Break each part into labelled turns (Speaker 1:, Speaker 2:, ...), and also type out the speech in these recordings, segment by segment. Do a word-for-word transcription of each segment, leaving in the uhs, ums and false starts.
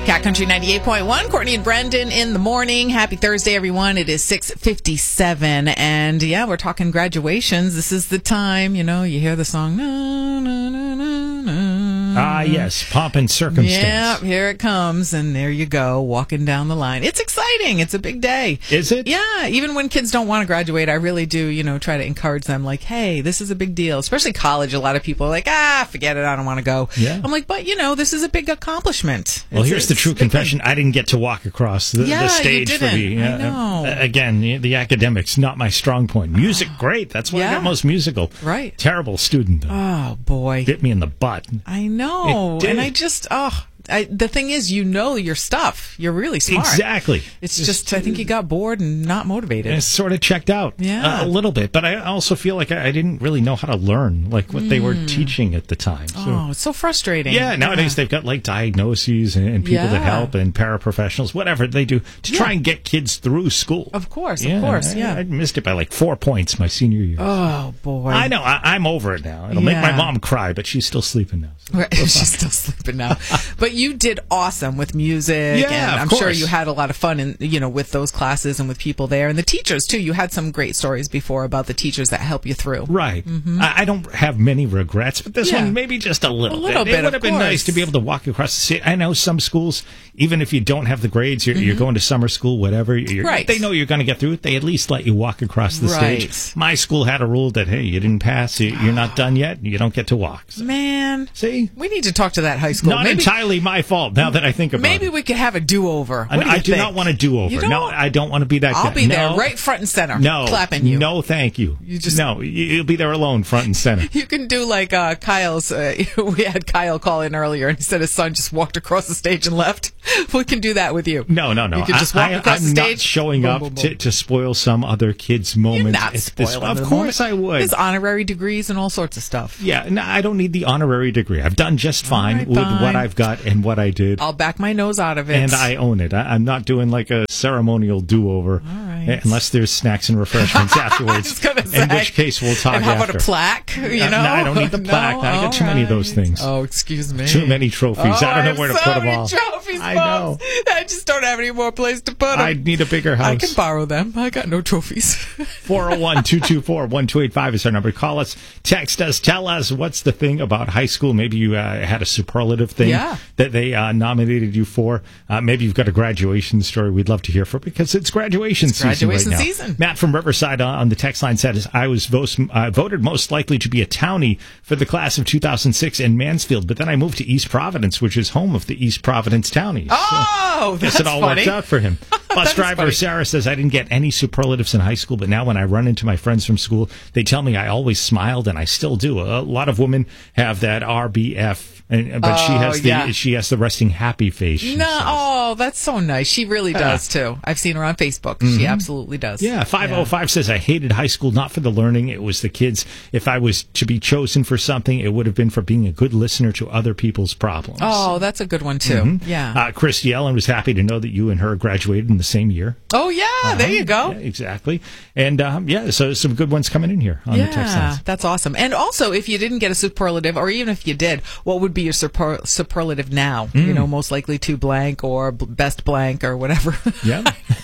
Speaker 1: Cat Country ninety-eight point one, Courtney and Brendan in the morning. Happy Thursday, everyone. It is six fifty-seven, and yeah, we're talking graduations. This is the time, you know, you hear the song. Na, na, na, na, na.
Speaker 2: Ah, yes, pomp and circumstance.
Speaker 1: Yeah, here it comes, and there you go, walking down the line. It's exciting. It's a big day.
Speaker 2: Is it?
Speaker 1: Yeah, even when kids don't want to graduate, I really do, you know, try to encourage them, like, hey, this is a big deal. Especially college, a lot of people are like, ah, forget it, I don't want to go.
Speaker 2: Yeah.
Speaker 1: I'm like, but, you know, this is a big accomplishment.
Speaker 2: Well,
Speaker 1: It's-
Speaker 2: here's the
Speaker 1: it's
Speaker 2: true
Speaker 1: a big
Speaker 2: confession.
Speaker 1: thing.
Speaker 2: I didn't get to walk across the,
Speaker 1: Yeah,
Speaker 2: the
Speaker 1: you
Speaker 2: stage for
Speaker 1: didn't.
Speaker 2: the...
Speaker 1: I know.
Speaker 2: Uh, again, the, the academics, not my strong point. Music, great. That's why I
Speaker 1: Yeah.
Speaker 2: got most musical.
Speaker 1: Right.
Speaker 2: Terrible student, though.
Speaker 1: Oh, boy.
Speaker 2: Bit me in the butt.
Speaker 1: I know.
Speaker 2: It did.
Speaker 1: And I just, oh, I, the thing is, you know your stuff. You're really smart.
Speaker 2: Exactly.
Speaker 1: It's just, I think you got bored and not motivated.
Speaker 2: It's sort of checked out
Speaker 1: Yeah.
Speaker 2: uh, a little bit, but I also feel like I, I didn't really know how to learn like what they were teaching at the time. So.
Speaker 1: Oh, it's so frustrating.
Speaker 2: Yeah, nowadays they've got like diagnoses and, and people
Speaker 1: Yeah.
Speaker 2: that help and paraprofessionals, whatever they do to try
Speaker 1: Yeah.
Speaker 2: and get kids through school.
Speaker 1: Of course,
Speaker 2: Yeah,
Speaker 1: of course,
Speaker 2: I,
Speaker 1: yeah.
Speaker 2: I missed it by like four points my senior year.
Speaker 1: Oh, boy.
Speaker 2: I know, I, I'm over it now. It'll make my
Speaker 1: Yeah.
Speaker 2: mom cry, but she's still sleeping now. So.
Speaker 1: Right. She's still sleeping now. But you did awesome with music.
Speaker 2: Yeah,
Speaker 1: and
Speaker 2: of
Speaker 1: I'm
Speaker 2: course.
Speaker 1: sure you had a lot of fun in, you know, with those classes and with people there. And the teachers, too. You had some great stories before about the teachers that help you through.
Speaker 2: Right. I, I don't have many regrets, but this
Speaker 1: Mm-hmm. Yeah.
Speaker 2: one maybe just a little,
Speaker 1: A little
Speaker 2: bit.
Speaker 1: bit,
Speaker 2: It would
Speaker 1: of
Speaker 2: have been nice
Speaker 1: course.
Speaker 2: to be able to walk across the city. I know some schools, even if you don't have the grades, you're, you're going to summer school, whatever. You're,
Speaker 1: Mm-hmm. Right.
Speaker 2: They know you're going to get through it. They at least let you walk across the
Speaker 1: Right.
Speaker 2: stage. My school had a rule that, hey, you didn't pass, you- you're not done yet, you don't get to walk. So,
Speaker 1: Man.
Speaker 2: see?
Speaker 1: We need to talk to that high school.
Speaker 2: Not
Speaker 1: maybe
Speaker 2: entirely my fault now that I think about
Speaker 1: maybe
Speaker 2: it.
Speaker 1: we could have a do-over. What
Speaker 2: And
Speaker 1: do you
Speaker 2: I do
Speaker 1: think?
Speaker 2: not want to do over.
Speaker 1: You
Speaker 2: No,
Speaker 1: don't?
Speaker 2: I don't want to be that guy.
Speaker 1: I'll be there
Speaker 2: No.
Speaker 1: right front and center.
Speaker 2: No,
Speaker 1: Clapping you.
Speaker 2: No, thank you.
Speaker 1: You just-
Speaker 2: no. you- You'll be there alone, front and center.
Speaker 1: You can do like uh, Kyle's. Uh, we had Kyle call in earlier, and he said his son just walked across the stage and left. We can do that with you.
Speaker 2: No, no, no.
Speaker 1: You can just walk
Speaker 2: I,
Speaker 1: across
Speaker 2: I'm
Speaker 1: the
Speaker 2: not
Speaker 1: stage.
Speaker 2: showing
Speaker 1: Boom,
Speaker 2: up
Speaker 1: boom, boom.
Speaker 2: To, to spoil some other kid's moment.
Speaker 1: You're not
Speaker 2: at this-
Speaker 1: spoiling
Speaker 2: Of
Speaker 1: the
Speaker 2: course
Speaker 1: moment.
Speaker 2: I would.
Speaker 1: There's honorary degrees and all sorts of stuff.
Speaker 2: Yeah, no, I don't need the honorary degree. I've done just fine
Speaker 1: right,
Speaker 2: with
Speaker 1: fine.
Speaker 2: what I've got and what I did.
Speaker 1: I'll back my nose out of it.
Speaker 2: And I own it. I, I'm not doing like a ceremonial do-over,
Speaker 1: right.
Speaker 2: unless there's snacks and refreshments afterwards.
Speaker 1: I was gonna
Speaker 2: in
Speaker 1: say.
Speaker 2: which case we'll talk
Speaker 1: And how
Speaker 2: after.
Speaker 1: about a plaque? You
Speaker 2: Uh,
Speaker 1: know,
Speaker 2: no, I don't need the plaque.
Speaker 1: No?
Speaker 2: I got
Speaker 1: All
Speaker 2: too many of those
Speaker 1: right.
Speaker 2: things.
Speaker 1: Oh, excuse me.
Speaker 2: Too many trophies.
Speaker 1: Oh,
Speaker 2: I don't know
Speaker 1: have
Speaker 2: where to
Speaker 1: so
Speaker 2: put them
Speaker 1: many
Speaker 2: all.
Speaker 1: Trophies,
Speaker 2: I
Speaker 1: Bob.
Speaker 2: know.
Speaker 1: I just don't have any more place to put them.
Speaker 2: I need a bigger house.
Speaker 1: I can borrow them. I got no trophies.
Speaker 2: four oh one, two two four, one two eight five is our number. Call us, text us, tell us what's the thing about high school. Maybe you uh, had a superlative thing
Speaker 1: Yeah.
Speaker 2: that they uh, nominated you for. Uh, maybe you've got a graduation story we'd love to hear for because it's graduation season
Speaker 1: graduation
Speaker 2: right now.
Speaker 1: season.
Speaker 2: Matt from Riverside uh, on the text line said, I was vote, uh, voted most likely to be a townie for the class of two thousand six in Mansfield, but then I moved to East Providence, which is home of the East Providence Townies.
Speaker 1: Oh,
Speaker 2: Guess
Speaker 1: that's
Speaker 2: it all
Speaker 1: funny.
Speaker 2: worked out for him. Bus
Speaker 1: That's
Speaker 2: driver
Speaker 1: funny.
Speaker 2: Sarah says, I didn't get any superlatives in high school, but now when I run into my friends from school, they tell me I always smiled, and I still do. A lot of women have that R B F, and, but she
Speaker 1: Oh,
Speaker 2: has the
Speaker 1: yeah.
Speaker 2: she has the resting happy face. she
Speaker 1: No,
Speaker 2: says.
Speaker 1: oh, that's so nice. She really does too. I've seen her on Facebook. She absolutely does.
Speaker 2: Yeah, five oh five says, I hated high school, not for the learning. It was the kids. If I was to be chosen for something, it would have been for being a good listener to other people's problems.
Speaker 1: Oh, that's a good one too. Yeah.
Speaker 2: Uh, Chris Yellen was happy to know that you and her graduated in the same year.
Speaker 1: oh yeah, there you go.
Speaker 2: Yeah, exactly. And um, yeah, so some good ones coming in here on the text
Speaker 1: Yeah,
Speaker 2: lines.
Speaker 1: that's awesome. And also, if you didn't get a superlative, or even if you did, what would be your super, superlative now?
Speaker 2: Hmm.
Speaker 1: You know, most likely to blank or b- best blank or whatever.
Speaker 2: Yeah.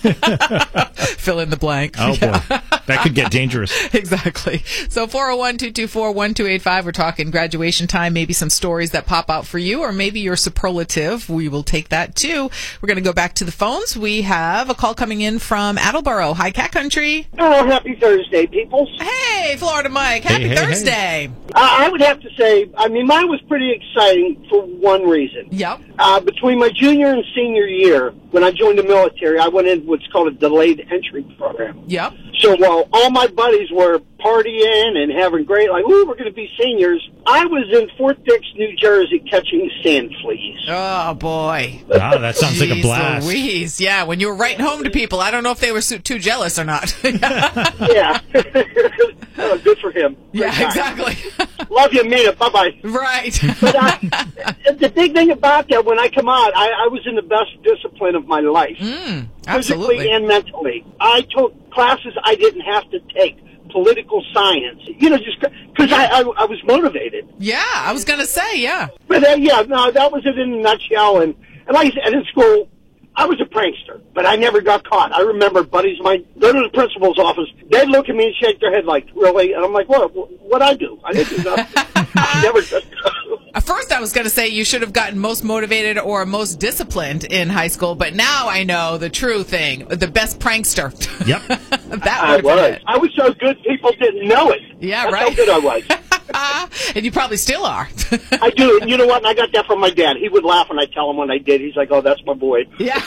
Speaker 1: Fill in the blank.
Speaker 2: Oh,
Speaker 1: Yeah.
Speaker 2: boy. That could get dangerous.
Speaker 1: Exactly. So four oh one, two two four, one two eight five, we're talking graduation time, maybe some stories that pop out for you, or maybe your superlative. We will take that too. We're going to go back to the phones. We have a call coming in from Attleboro. Hi, Cat Country.
Speaker 3: Oh, happy Thursday, people.
Speaker 1: Hey, Florida Mike. Happy
Speaker 2: Hey, hey,
Speaker 1: Thursday.
Speaker 3: Uh, I would have to say, I mean, mine was pretty exciting for one reason.
Speaker 1: Yep.
Speaker 3: Uh, between my junior and senior year, when I joined the military, I went in what's called a delayed entry program.
Speaker 1: Yep.
Speaker 3: So while all my buddies were partying and having great, like, ooh, we're going to be seniors, I was in Fort Dix, New Jersey, catching sand fleas.
Speaker 1: Oh, boy.
Speaker 2: Wow, that sounds like a
Speaker 1: Jeez
Speaker 2: blast.
Speaker 1: Louise. Yeah, when you were writing home to people, I don't know if they were so- too jealous or not.
Speaker 3: Yeah. Oh, good for him. Great
Speaker 1: Yeah,
Speaker 3: guy.
Speaker 1: exactly.
Speaker 3: Love you, Mina. Bye-bye.
Speaker 1: Right.
Speaker 3: But I, the big thing about that, when I come out, I, I was in the best discipline of my life,
Speaker 1: Mm,
Speaker 3: physically
Speaker 1: absolutely.
Speaker 3: and mentally. I took classes I didn't have to take, political science, you know, just because I, I, I was motivated.
Speaker 1: Yeah, I was going to say, yeah.
Speaker 3: But uh, yeah, no, that was it in a nutshell. And And like I said, in school, I was a prankster, but I never got caught. I remember buddies of mine go to the principal's office. They'd look at me and shake their head like, really? And I'm like, what? What'd I do? I didn't do nothing. I never did.
Speaker 1: At first, I was going to say you should have gotten most motivated or most disciplined in high school, but now I know the true thing: the best prankster.
Speaker 2: Yep,
Speaker 1: that
Speaker 3: I was.
Speaker 1: It.
Speaker 3: I was so good, people didn't know it.
Speaker 1: Yeah,
Speaker 3: That's
Speaker 1: right.
Speaker 3: how good I was.
Speaker 1: And you probably still are.
Speaker 3: I do. And you know what? And I got that from my dad. He would laugh when I tell him when I did. He's like, "Oh, that's my boy."
Speaker 1: Yeah.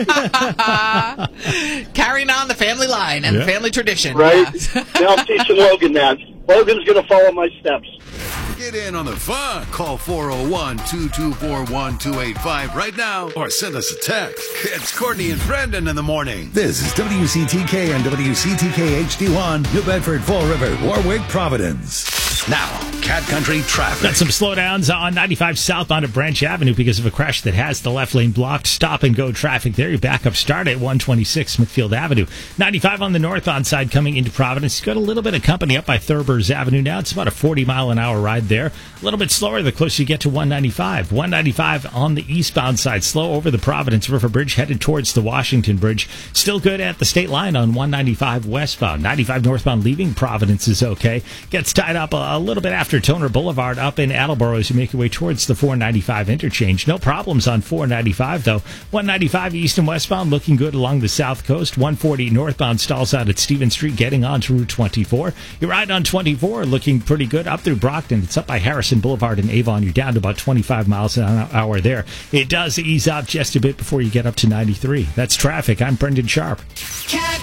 Speaker 1: Carrying on the family line and
Speaker 2: yeah.
Speaker 1: the family tradition.
Speaker 3: Right.
Speaker 1: Yeah.
Speaker 3: Now I'm teaching Logan that. Logan's going to follow my steps.
Speaker 4: Get in on the fun. Call four oh one, two two four, one two eight five right now or send us a text. It's Courtney and Brendan in the morning. This is W C T K and W C T K H D one, New Bedford, Fall River, Warwick, Providence. Now, Cat Country traffic.
Speaker 2: Got some slowdowns on ninety-five southbound at Branch Avenue because of a crash that has the left lane blocked. Stop and go traffic there. Your backup start at one twenty-six Smithfield Avenue. ninety-five on the northbound side coming into Providence. Got a little bit of company up by Thurber's Avenue now. It's about a forty mile an hour ride there. A little bit slower the closer you get to one ninety-five. one ninety-five on the eastbound side. Slow over the Providence River Bridge headed towards the Washington Bridge. Still good at the state line on one ninety-five westbound. ninety-five northbound leaving Providence is okay. Gets tied up a, a little bit after Toner Boulevard up in Attleboro as you make your way towards the four ninety-five interchange. No problems on four ninety-five though. one ninety-five east and westbound looking good along the south coast. one forty northbound stalls out at Stevens Street getting on to Route twenty-four. Your ride on twenty-four looking pretty good up through Brockton. It's up by Harrison Boulevard in Avon. You're down to about twenty-five miles an hour there. It does ease up just a bit before you get up to ninety-three. That's traffic. I'm Brendan Sharp.
Speaker 1: Cat